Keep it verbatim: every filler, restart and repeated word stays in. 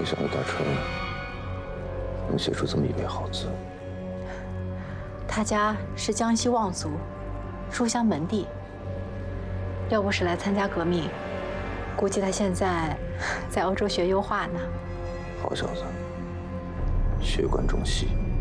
没想到大成能写出这么一笔好字。 他家是江西望族，书香门第。要不是来参加革命，估计他现在在欧洲学油画呢。 好小子，血管中细。